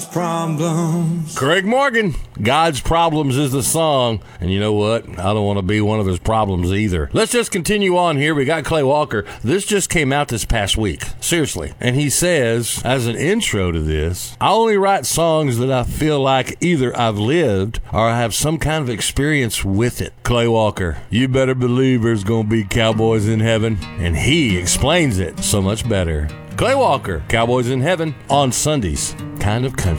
Problems. Craig Morgan, God's Problems is the song. And you know what? I don't want to be one of his problems either. Let's just continue on here. We got Clay Walker. This just came out this past week. Seriously. And he says, as an intro to this, I only write songs that I feel like either I've lived or I have some kind of experience with it. Clay Walker, you better believe there's going to be cowboys in heaven. And he explains it so much better. Clay Walker, Cowboys in Heaven, on Sundays. Kind of Country.